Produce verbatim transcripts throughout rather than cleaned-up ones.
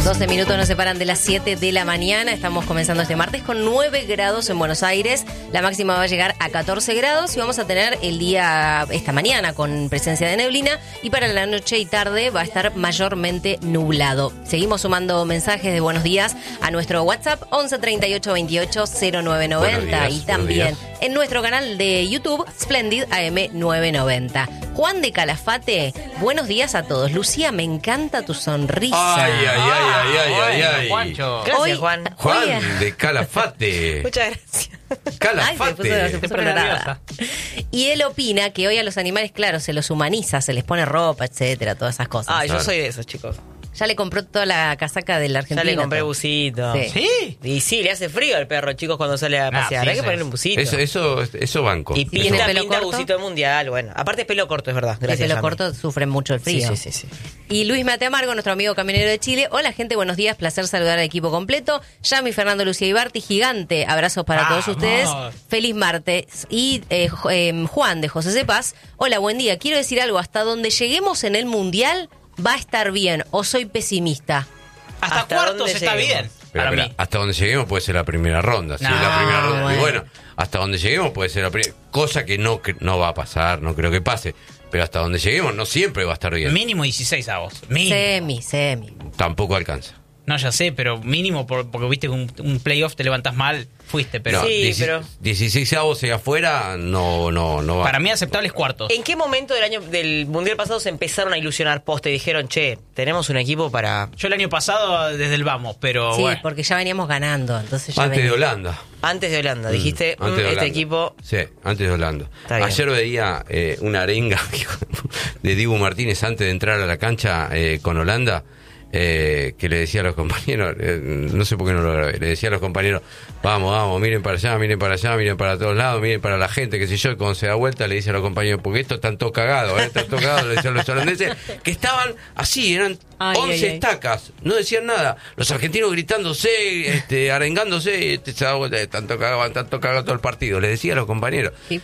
doce minutos nos separan de las siete de la mañana. Estamos comenzando este martes con nueve grados en Buenos Aires. La máxima va a llegar a catorce grados y vamos a tener el día esta mañana con presencia de neblina. Y para la noche y tarde va a estar mayormente nublado. Seguimos sumando mensajes de buenos días a nuestro WhatsApp once treinta y ocho veintiocho cero nueve noventa. Y también en nuestro canal de YouTube Splendid A M nueve noventa. Juan de Calafate, buenos días a todos. Lucía, me encanta tu sonrisa. Ay, ay, ay, ay, ay, ay, ay. Juancho. Gracias, Hoy- Juan. Juan Hoy- de Calafate. Muchas gracias. Calafate. Ay, se puso- se puso pone colorada. Y él opina que hoy a los animales, claro, se los humaniza, se les pone ropa, etcétera, todas esas cosas. Ay, yo Claro. soy de esos, chicos. Ya le compró toda la casaca de la Ya Argentina. le compré todo. busito. Sí. ¿Sí? Y sí, le hace frío al perro, chicos, cuando sale a Ah, pasear. sí, Hay que sí. ponerle un busito. Eso, eso, eso banco. Y Eso pinta, ¿Tiene pelo pinta corto? busito mundial, bueno. Aparte es pelo corto, es verdad. El Gracias, pelo Yami. corto sufren mucho el frío. Sí, sí, sí, sí. Y Luis Mate Amargo, nuestro amigo camionero de Chile. Hola, gente, buenos días. Placer saludar al equipo completo. Yami, Fernando, Lucía y Barty, gigante. Abrazos para ¡Vamos! todos ustedes. Feliz martes. Y eh, Ju- eh, Juan de José Cepaz. Hola, buen día. Quiero decir algo. Hasta donde lleguemos en el Mundial va a estar bien. ¿O soy pesimista? Hasta, ¿Hasta cuartos dónde está lleguemos? bien. Pero, para pero, mí. hasta donde lleguemos puede ser la primera ronda. Si No, es la primera ronda. bueno. Y bueno, hasta donde lleguemos puede ser la primera. Cosa que no, que no va a pasar, no creo que pase. Pero hasta donde lleguemos no siempre va a estar bien. Mínimo dieciséis avos. Mínimo. Semi, semi. Tampoco alcanza. No, ya sé, pero mínimo por- porque viste que un, un playoff te levantas mal, fuiste. Pero No, Sí, dieci- pero- dieciséis avos hacia afuera no, no, no va. para mí aceptable es cuartos. ¿En qué momento del año del mundial pasado se empezaron a ilusionar poste y dijeron, che, tenemos un equipo para Yo el año pasado desde el vamos, pero Sí, bueno. porque ya veníamos ganando. Entonces ya Antes de venía. Holanda. antes de Holanda? Dijiste, Mm, antes mm, de este Holanda. equipo. Sí, antes de Holanda. Está bien. Ayer veía eh, una arenga de Dibu Martínez antes de entrar a la cancha eh, con Holanda, eh, que le decía a los compañeros, eh, no sé por qué no lo grabé, le decía a los compañeros, vamos, vamos, miren para allá, miren para allá, miren para todos lados, miren para la gente, qué sé yo, y cuando se da vuelta le dice a los compañeros, porque esto están todos cagados, ¿eh? Están todos cagados, le decían los holandeses, que estaban así, eran Ay, once ay, ay. estacas, no decían nada, los argentinos gritándose, este, arengándose, este, se da vuelta, están todos cagados, están todos cagados todo el partido, le decía a los compañeros. Sí.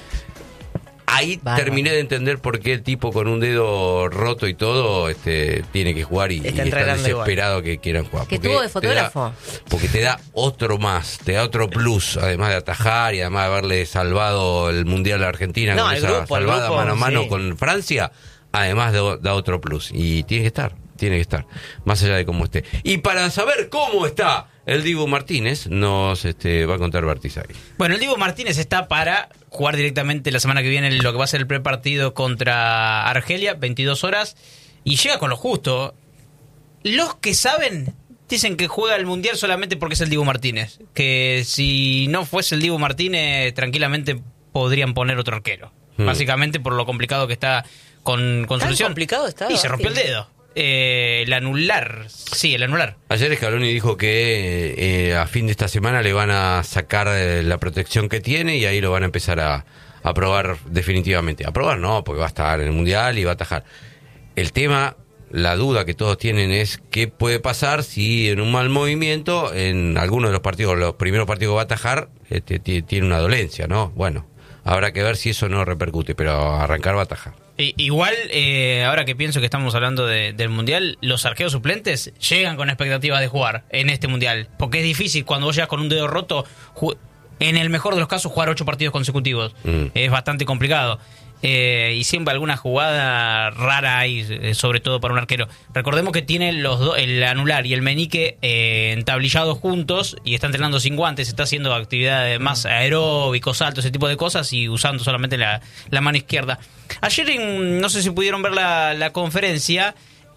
Ahí Bárbaro. terminé de entender por qué el tipo con un dedo roto y todo este, tiene que jugar y, y Está está entrenando desesperado que quieran jugar. Que Porque tuvo de te fotógrafo. da- porque te da otro más, te da otro plus, además de atajar y además de haberle salvado el Mundial a Argentina No, con el esa grupo, el salvada grupo, mano a mano sí. con Francia, además de- da otro plus. Y tiene que estar, tiene que estar, más allá de cómo esté. Y para saber cómo está el Dibu Martínez, nos este, va a contar Bartizagui. Bueno, el Diego Martínez está para jugar directamente la semana que viene lo que va a ser el prepartido contra Argelia, veintidós horas, y llega con lo justo. Los que saben dicen que juega el Mundial solamente porque es el Diego Martínez, que si no fuese el Diego Martínez tranquilamente podrían poner otro arquero, Hmm. básicamente por lo complicado que está con, con ¿Tan solución. complicado estaba? Y se rompió el dedo. Eh, el anular, sí, el anular. Ayer Scaloni dijo que eh, a fin de esta semana le van a sacar eh, la protección que tiene y ahí lo van a empezar a, a probar definitivamente. A probar no, porque va a estar en el Mundial y va a atajar. El tema, la duda que todos tienen es qué puede pasar si en un mal movimiento, en alguno de los partidos, los primeros partidos que va a atajar, este, ti- tiene una dolencia, ¿no? Bueno, habrá que ver si eso no repercute, pero arrancar va a atajar. I- Igual, eh, ahora que pienso que estamos hablando de- del Mundial, los arqueros suplentes llegan con expectativas de jugar en este Mundial. Porque es difícil cuando vos llegas con un dedo roto, ju- en el mejor de los casos, jugar ocho partidos consecutivos. Mm. Es bastante complicado. Eh, y siempre alguna jugada rara hay, eh, sobre todo para un arquero. Recordemos que tiene los do- el anular y el meñique eh, entablillados juntos y está entrenando sin guantes, está haciendo actividades más aeróbicos, saltos, ese tipo de cosas y usando solamente la, la mano izquierda. Ayer, en- no sé si pudieron ver la, la conferencia,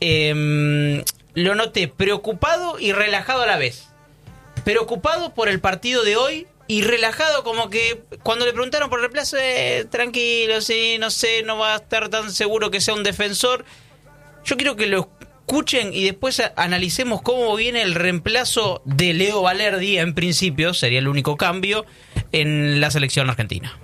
eh, lo noté preocupado y relajado a la vez. Preocupado por el partido de hoy y relajado, como que cuando le preguntaron por el reemplazo, eh, tranquilo, sí, no sé, no va a estar tan seguro que sea un defensor. Yo quiero que lo escuchen y después a- analicemos cómo viene el reemplazo de Leo Valerdi, en principio, sería el único cambio en la selección argentina.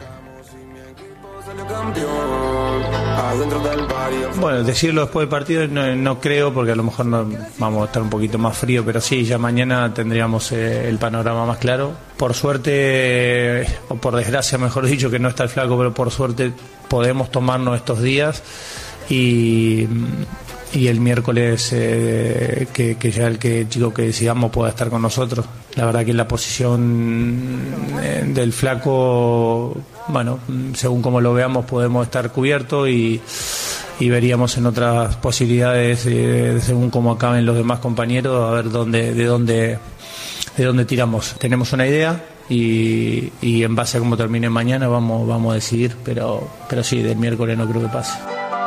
Bueno, decirlo después del partido no, no creo, porque a lo mejor no, vamos a estar un poquito más frío, pero sí, ya mañana tendríamos eh, el panorama más claro. Por suerte, eh, o por desgracia mejor dicho, que no está el flaco, pero por suerte podemos tomarnos estos días y, y el miércoles eh, que, que ya el que el chico que decidamos pueda estar con nosotros. La verdad que la posición eh, del Flaco, bueno, según como lo veamos podemos estar cubiertos y, y veríamos en otras posibilidades eh, según cómo acaben los demás compañeros a ver dónde de dónde de dónde tiramos. Tenemos una idea y, y en base a cómo termine mañana vamos vamos a decidir, pero pero sí, del miércoles no creo que pase.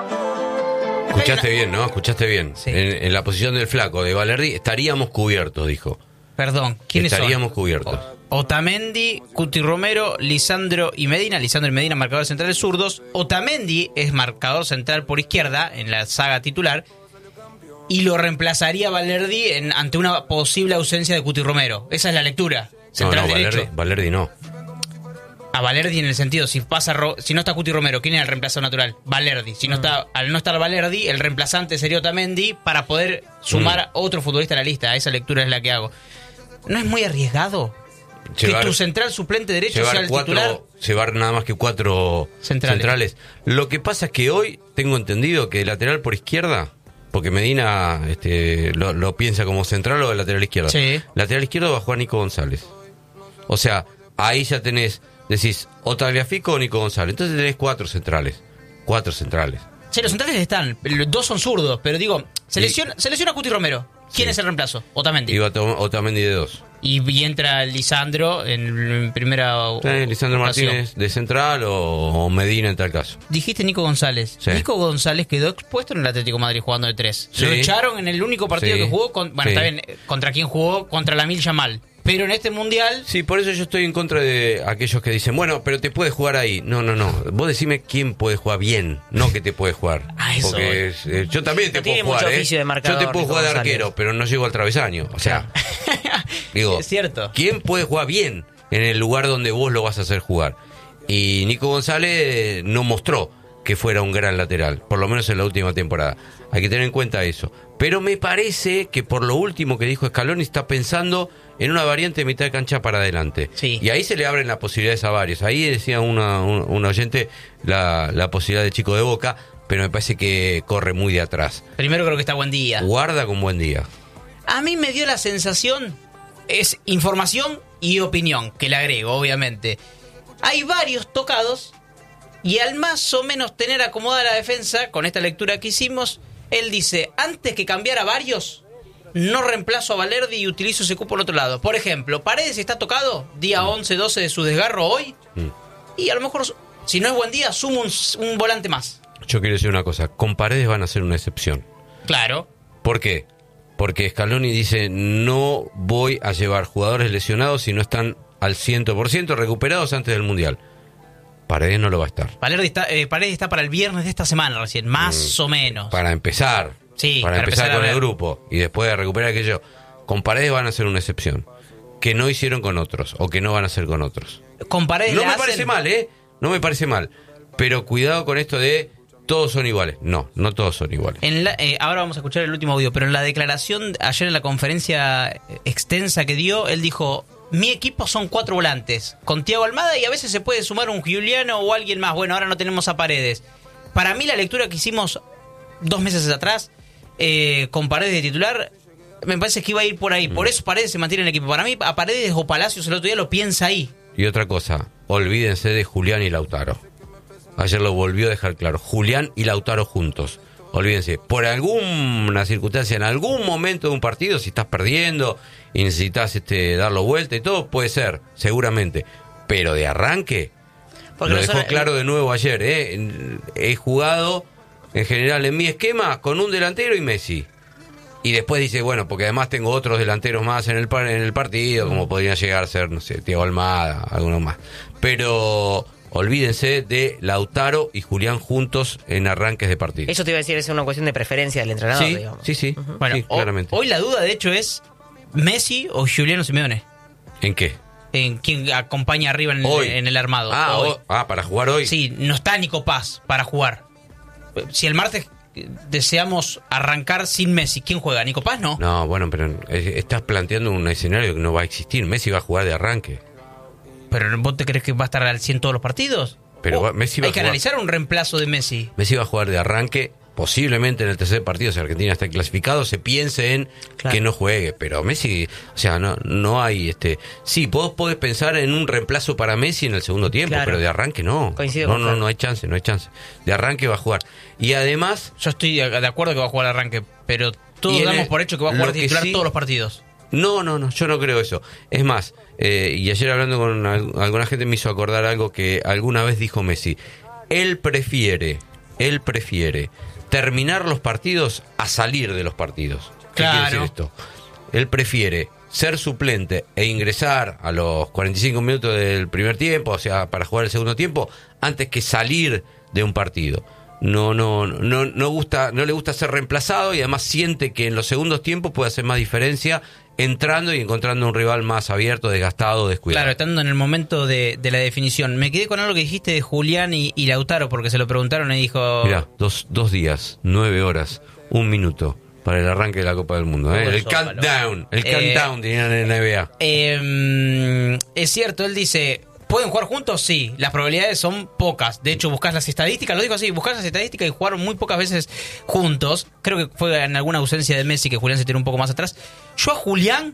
Escuchaste bien, ¿no? Escuchaste bien. Sí. En, en la posición del Flaco, de Valerdi, estaríamos cubiertos, dijo. Perdón, ¿quiénes Estaríamos son? cubiertos. O- Otamendi, Cuti Romero, Lisandro y Medina. Lisandro y Medina, marcadores centrales zurdos. Otamendi es marcador central por izquierda en la saga titular. Y lo reemplazaría Valerdi en, ante una posible ausencia de Cuti Romero. Esa es la lectura. No, Central no, derecho. Valerdi, Valerdi no. A Valerdi en el sentido, si pasa Ro- si no está Cuti Romero, ¿quién es el reemplazado natural? Valerdi. Si no está, al no estar Valerdi, el reemplazante sería Otamendi para poder sumar Mm. a otro futbolista a la lista. Esa lectura es la que hago. ¿No es muy arriesgado Llevar- que tu central suplente derecho sea llevar el cuatro, titular? llevar nada más que cuatro Centrales. centrales. Lo que pasa es que hoy tengo entendido que lateral por izquierda, porque Medina este, lo, lo piensa como central o de lateral izquierda. Sí. Lateral izquierdo va a jugar Nico González. O sea, ahí ya tenés, decís, o Tagliafico o Nico González. Entonces tenés cuatro centrales. Cuatro centrales. Sí, los centrales están. Los dos son zurdos, pero digo, se Y- lesiona, se lesiona Cuti Romero. ¿Quién Sí. es el reemplazo? Otamendi. Y Otam- Otamendi de dos. Y, y entra Lisandro en, en primera o- Sí, Lisandro ocasión. Martínez de central o, o Medina en tal caso. Dijiste Nico González. Sí. Nico González quedó expuesto en el Atlético de Madrid jugando de tres. Sí. Lo echaron en el único partido Sí. que jugó. Con, bueno, Sí. está bien, ¿contra quién jugó? Contra la Mil Yamal. Pero en este mundial. Sí, por eso yo estoy en contra de aquellos que dicen, bueno, pero te puedes jugar ahí. No, no, no. Vos decime quién puede jugar bien, no que te puede jugar. A eso voy. Porque es- eh, yo también te No puedo tiene jugar, mucho ¿eh? oficio de marcador, Yo te puedo Nico jugar de González. arquero, pero no llego al travesaño. O sea, digo, Es cierto. ¿quién puede jugar bien en el lugar donde vos lo vas a hacer jugar? Y Nico González eh, no mostró que fuera un gran lateral, por lo menos en la última temporada. Hay que tener en cuenta eso. Pero me parece que por lo último que dijo Scaloni está pensando en una variante de mitad de cancha para adelante. Sí. Y ahí se le abren las posibilidades a varios. Ahí decía una, un, un oyente la, la posibilidad de Chico de Boca, pero me parece que corre muy de atrás. Primero creo que está Buen Día. Guarda con Buen Día. A mí me dio la sensación, es información y opinión, que le agrego, obviamente. Hay varios tocados y al más o menos tener acomodada la defensa, con esta lectura que hicimos, él dice, antes que cambiar a varios, no reemplazo a Valerdi y utilizo ese cupo al otro lado. Por ejemplo, Paredes está tocado, día once, doce de su desgarro hoy, Mm. y a lo mejor, si no es Buen Día, sumo un, un volante más. Yo quiero decir una cosa, con Paredes van a ser una excepción. Claro. ¿Por qué? Porque Scaloni dice, no voy a llevar jugadores lesionados si no están al cien por ciento recuperados antes del Mundial. Paredes no lo va a estar. Valerdi está, eh, Paredes está para el viernes de esta semana recién, más o menos. Para empezar. Sí, para, para empezar, empezar a con el ver. grupo y después de recuperar aquello. Con Paredes van a ser una excepción. Que no hicieron con otros o que no van a hacer con otros. Con Paredes No le me hacen- parece mal, ¿eh? No me parece mal. Pero cuidado con esto de todos son iguales. No, no todos son iguales. En la- eh, ahora vamos a escuchar el último audio, pero en la declaración ayer en la conferencia extensa que dio, él dijo, mi equipo son cuatro volantes, con Thiago Almada y a veces se puede sumar un Giuliano o alguien más. Bueno, ahora no tenemos a Paredes. Para mí la lectura que hicimos dos meses atrás, eh, con Paredes de titular, me parece que iba a ir por ahí. Por eso Paredes se mantiene en el equipo. Para mí a Paredes o Palacios el otro día lo piensa ahí. Y otra cosa, olvídense de Julián y Lautaro. Ayer lo volvió a dejar claro. Julián y Lautaro juntos. Olvídense, por alguna circunstancia, en algún momento de un partido, si estás perdiendo y necesitas este, darlo vuelta y todo, puede ser, seguramente. Pero de arranque, Porque lo no dejó son- claro de nuevo ayer. ¿eh? En- He jugado, en general, en mi esquema, con un delantero y Messi. Y después dice, bueno, porque además tengo otros delanteros más en el par- en el partido, como podrían llegar a ser, no sé, Thiago Almada, algunos más. Pero olvídense de Lautaro y Julián juntos en arranques de partido. Eso te iba a decir, es una cuestión de preferencia del entrenador, Sí, digamos. sí, sí, Bueno, sí, ho- claramente. hoy la duda de hecho es Messi o Giuliano Simeone. ¿En qué? En quien acompaña arriba en, Hoy. en el armado. Ah, Hoy. ho- ah, para jugar hoy. Sí, no está Nico Paz para jugar. Si el martes deseamos arrancar sin Messi, ¿quién juega? ¿Nico Paz? No. No, bueno, pero eh, estás planteando un escenario que no va a existir. Messi va a jugar de arranque. ¿Pero vos te crees que va a estar al cien todos los partidos? Pero O va- Messi va hay a que jugar. analizar un reemplazo de Messi. Messi va a jugar de arranque posiblemente en el tercer partido, si Argentina está clasificado, se piense en Claro. que no juegue. Pero Messi, o sea, no no hay... este Sí, vos podés pensar en un reemplazo para Messi en el segundo tiempo, Claro. pero de arranque no. Coincido no, con no, Fer. no hay chance, no hay chance. De arranque va a jugar. Y además... Yo estoy de de acuerdo que va a jugar al arranque, pero todos Y en damos el- por hecho que va a lo jugar que titular sí- todos los partidos. No, no, no, yo no creo eso. Es más, eh, y ayer hablando con al- alguna gente me hizo acordar algo que alguna vez dijo Messi. Él prefiere, él prefiere terminar los partidos a salir de los partidos. ¿Qué Claro. quiere decir esto? Él prefiere ser suplente e ingresar a los cuarenta y cinco minutos del primer tiempo, o sea, para jugar el segundo tiempo, antes que salir de un partido. No, no, no, no gusta, no le gusta ser reemplazado y además siente que en los segundos tiempos puede hacer más diferencia entrando y encontrando un rival más abierto, desgastado, descuidado. Claro, estando en el momento de, de la definición. Me quedé con algo que dijiste de Julián y, y Lautaro, porque se lo preguntaron y dijo... Mirá, dos, dos días, nueve horas, un minuto para el arranque de la Copa del Mundo. ¿eh? Todo El eso, countdown, el Eh, countdown tenían en la N B A. Eh, es cierto, él dice, ¿pueden jugar juntos? Sí, las probabilidades son pocas. De hecho, buscas las estadísticas, lo digo así, buscas las estadísticas y jugaron muy pocas veces juntos. Creo que fue en alguna ausencia de Messi que Julián se tiró un poco más atrás. Yo a Julián,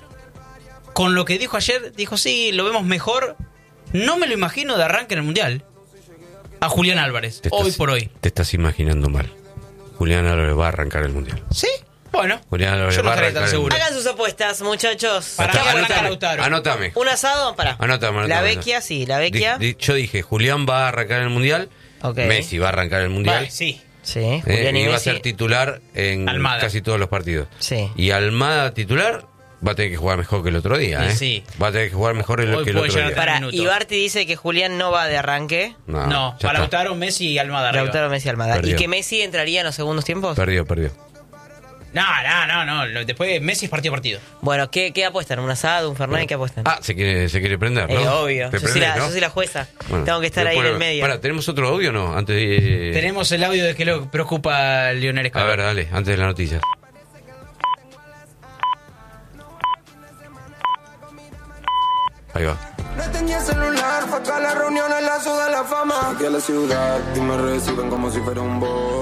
con lo que dijo ayer, dijo, sí, lo vemos mejor. No me lo imagino de arranque en el Mundial. A Julián Álvarez, Te hoy estás- por hoy. Te estás imaginando mal. Julián Álvarez va a arrancar el Mundial. ¿Sí? Bueno, Julián Álvarez yo no va a estaría tan arrancar el seguro. Mundial. Hagan sus apuestas, muchachos. Para ¿Qué mí apuestan? arranca Lautaro. Anótame. ¿Un asado? Para. Anótame, anótame, La anótame. Vecchia, sí, la Vecchia. Di- di- yo dije, Julián va a arrancar el Mundial. Ok. Messi va a arrancar el Mundial. Vale, sí. Sí, eh, Julián y y va a Messi. ser titular en Almada. casi todos los partidos. Sí. Y Almada titular va a tener que jugar mejor que el otro día. Y ¿eh? sí. Va a tener que jugar mejor el- Hoy que el puede otro llegar día. a Para, minutos. Ibarti dice que Julián no va de arranque. No, No, ya para está. Lautaro, Messi y Almada arriba. Lautaro, Messi, Almada. Perdió. ¿Y que Messi entraría en los segundos tiempos? Perdió, perdió. No, no, no, no. Lo- Después Messi es partido a partido. Bueno, ¿qué, qué apuestan? ¿Un asado, un Fernet? ¿Qué apuestan? Ah, se quiere, se quiere prender, ¿no? Eh, obvio. Te Yo soy, prendés, la, ¿no? yo soy la jueza. Bueno, Tengo que estar ahí en después- el medio. Pará, ¿tenemos otro audio o no? Antes de... Tenemos el audio de que lo preocupa a Lionel A Scaloni. ver, dale, antes de la noticia. Ahí va. No tenía celular, fue acá a la reunión en la ciudad de la fama. Aquí a la ciudad y me reciben como si fuera un boss.